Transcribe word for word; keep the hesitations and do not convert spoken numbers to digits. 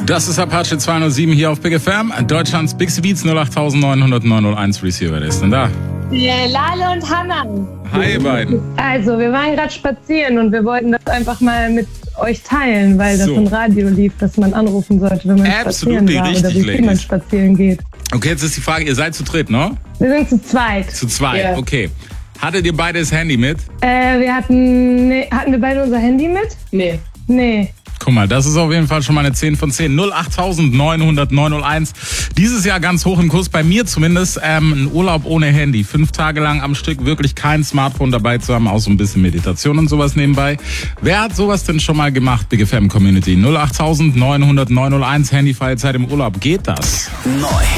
Das ist Apache zweihundertsieben hier auf Big F M. Deutschlands Big Beats null acht neun null null null eins Receiver. Wer ist denn da? Ja, Lale und Hannah. Hi, ihr beiden. Also, wir waren gerade spazieren und wir wollten das einfach mal mit euch teilen, weil das So. im Radio lief, dass man anrufen sollte, wenn man spazieren Absolutely war richtig, oder wie viel Ladies. man spazieren geht. Okay, jetzt ist die Frage, ihr seid zu dritt, ne? Wir sind zu zweit. Zu zweit, Ja. okay. Hattet ihr beide das Handy mit? Äh, wir hatten, nee, hatten wir beide unser Handy mit? Nee. Nee. Guck mal, das ist auf jeden Fall schon mal eine zehn von zehn. null acht neun null null neun null eins. Dieses Jahr ganz hoch im Kurs, bei mir zumindest. Ähm, ein Urlaub ohne Handy. Fünf Tage lang am Stück wirklich kein Smartphone dabei zu haben, auch so ein bisschen Meditation und sowas nebenbei. Wer hat sowas denn schon mal gemacht, Big F M Community? null acht neun null null neun null eins, Handyfreie Zeit im Urlaub. Geht das? Neu.